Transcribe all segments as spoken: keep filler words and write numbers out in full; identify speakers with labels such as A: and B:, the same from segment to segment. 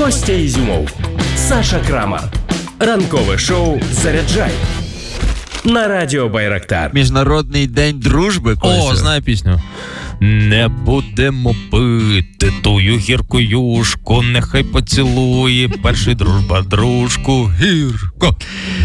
A: Костя Ізюмов, Саша Крамар. Ранкове шоу «Заряджай» на Радіо Байрактар.
B: Міжнародний день дружби, Костя.
C: О, знаю пісню. Не будемо пити тую гірку юшку, нехай поцілує перший дружба дружку. Гірко.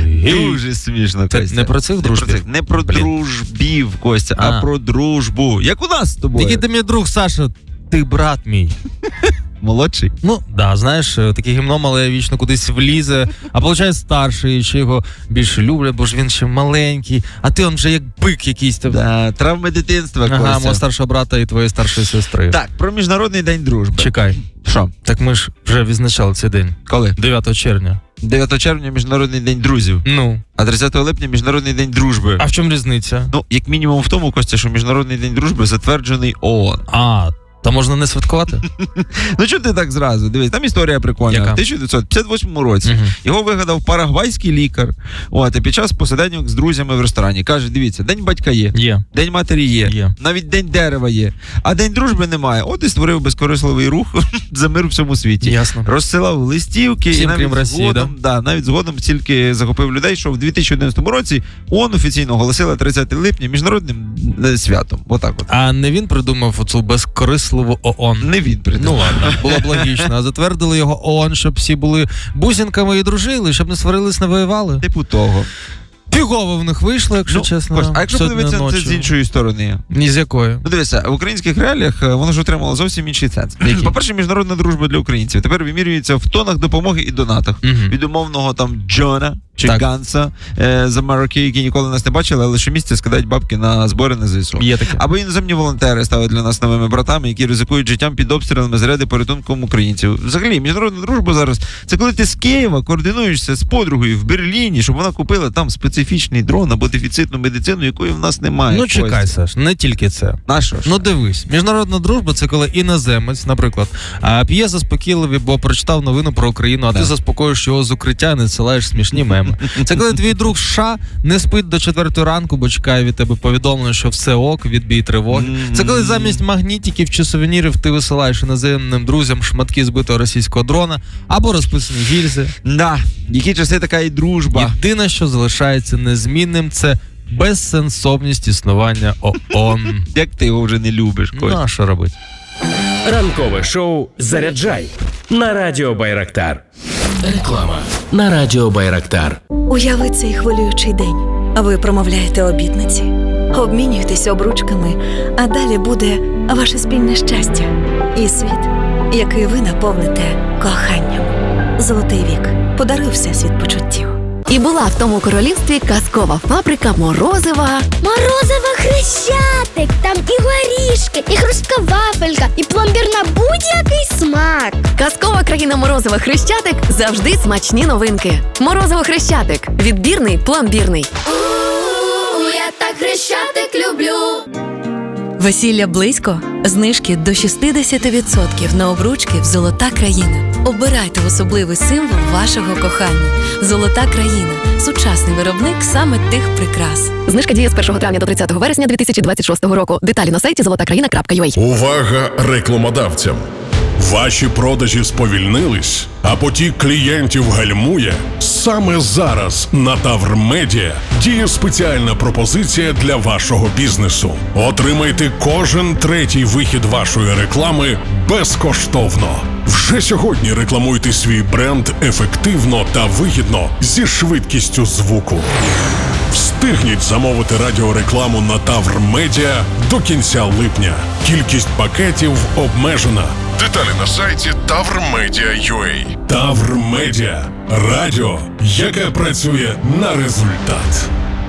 B: Дуже смішно,
C: Це
B: Костя.
C: не про цих дружбів?
B: Не про
C: Блін.
B: дружбів, Костя, а.
C: А.
B: про дружбу. Як у нас з тобою.
C: Який ти мій друг, Саша, ти брат мій.
B: Молодший?
C: Ну, да, знаєш, таке гімно мале вічно кудись влізе, а виходить старший, ще його більше люблять, бо ж він ще маленький, а ти он вже як бик якийсь.
B: Да, травми дитинства,
C: Ага,
B: Костя.
C: мого старшого брата і твоєї старшої сестри.
B: Так, про Міжнародний день дружби.
C: Чекай.
B: Що?
C: Так ми ж вже відзначали цей день.
B: Коли?
C: дев'ятого червня.
B: дев'ятого червня Міжнародний день друзів,
C: Ну,
B: а тридцятого липня Міжнародний день дружби.
C: а в чому різниця?
B: Ну, як мінімум в тому, Костя, що Міжнародний день дружби затверджений ООН.
C: А, та можна не святкувати?
B: Ну, чого ти так зразу? Дивись, там історія прикольна.
C: Яка?
B: В тисяча дев'ятсот п'ятдесят восьмому році
C: Мгм.
B: його вигадав парагвайський лікар. От, і під час посиденьок з друзями в ресторані. Каже, дивіться, день батька є,
C: Є.
B: день матері є,
C: Є.
B: навіть день дерева є, а день дружби немає. От і створив безкорисливий рух за мир у всьому світі.
C: Ясно.
B: Розсилав листівки.
C: Всім,
B: і навіть
C: крім Росії,
B: згодом, да? навіть згодом стільки захопив людей, що в дві тисячі одинадцятому році ООН офіційно оголосила тридцятого липня міжнародним е, святом. Отак от.
C: А не він придумав оцю безкорисливу ООН?
B: Не він придумав.
C: Ну ладно, було б логічно. А затвердили його ООН, щоб всі були бусинками і дружили, щоб не сварились, не воювали.
B: Типу того.
C: Фігово в них вийшло, якщо
B: Ну,
C: чесно.
B: Кость, а якщо
C: сьогодні
B: подивитися на це
C: ночі.
B: з іншої сторони?
C: Ні з якої.
B: Ну дивися, в українських реаліях е, воно ж отримало зовсім інший сенс.
C: Який?
B: По-перше, міжнародна дружба для українців тепер вимірюється в тонах допомоги і донатах.
C: Мгм.
B: Від умовного там Джона чи
C: Так.
B: Ганса е, з Америки, які ніколи нас не бачили, але щомісяця скидають бабки на збори на ЗСУ.
C: Є таке.
B: Або іноземні волонтери ставить для нас новими братами, які ризикують життям під обстрілами заряди порятунком українців. Взагалі, міжнародна дружба зараз це коли ти з Києва координуєшся з подругою в Берліні, щоб вона купила там специфічний дрон або дефіцитну медицину, якої в нас немає.
C: Ну чекай,
B: Костя.
C: Саш, не тільки це.
B: На що ж?
C: Ну дивись, міжнародна дружба — це коли іноземець, наприклад, а, п'є заспокійливі, бо прочитав новину про Україну, а
B: Да.
C: ти заспокоїш його з укриття, не надсилаєш смішні меми. Це коли твій друг США не спить до четвертої ранку, бо чекає від тебе повідомлення, що все ок, відбій тривоги. Це коли замість магнітиків чи сувенірів ти висилаєш іноземним друзям шматки збитого російського дрона або розписані гільзи.
B: Да, які часи така і дружба.
C: Єдине, що залишається незмінним, це безсенсовність існування ООН.
B: Як ти його вже не любиш,
C: Ну,
B: Костя?
C: а що робити?
A: Ранкове шоу «Заряджай» на Радіо Байрактар. Реклама на Радіо Байрактар.
D: Уяви цей хвилюючий день. Ви промовляєте обітниці, обмінюєтеся обручками, а далі буде ваше спільне щастя і світ, який ви наповните коханням. Золотий вік. Подаруй всесвіт почуттів.
E: І була в тому королівстві казкова фабрика Морозива.
F: Морозиво Хрещатик, там і горішки, і хрустка вафелька, і пломбір на будь-який смак.
E: Казкова країна Морозива Хрещатик – завжди смачні новинки. Морозиво Хрещатик – відбірний, пломбірний.
F: У, я так Хрещатик люблю.
D: Весілля близько? Знижки до шістдесят відсотків на обручки в «Золота країна». Обирайте особливий символ вашого кохання. «Золота країна» – сучасний виробник саме тих прикрас.
E: Знижка діє з першого травня до тридцятого вересня дві тисячі двадцять шостого року. Деталі на сайті золота країна крапка ю а.
G: Увага рекламодавцям! Ваші продажі сповільнились, а потік клієнтів гальмує? Саме зараз на Тавр Медіа діє спеціальна пропозиція для вашого бізнесу. Отримайте кожен третій вихід вашої реклами безкоштовно. Вже сьогодні рекламуйте свій бренд ефективно та вигідно зі швидкістю звуку. Встигніть замовити радіорекламу на Тавр Медіа до кінця липня. Кількість пакетів обмежена. Деталі на сайті тавр медіа крапка ю а. Тавр Медіа. Радіо, яке працює на результат.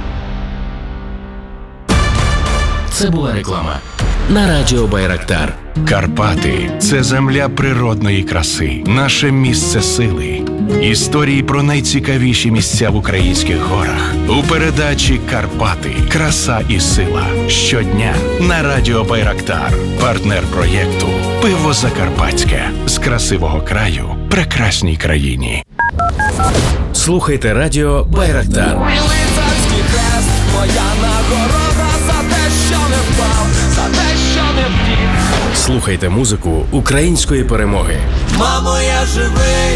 A: Це була реклама на Радіо Байрактар.
H: Карпати – це земля природної краси, наше місце сили. Історії про найцікавіші місця в українських горах. У передачі «Карпати. Краса і сила». Щодня на Радіо Байрактар. Партнер проєкту «Пиво Закарпатське». З красивого краю прекрасній країні.
A: Слухайте Радіо Байрактар.
I: Лицарський хрест, моя нагорода за те, що не впав, за те, що не втік.
A: Слухайте музику української перемоги.
I: Мамо, я живий.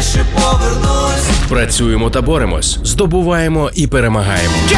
I: ще повернусь.
A: Працюємо та боремось, здобуваємо і перемагаємо.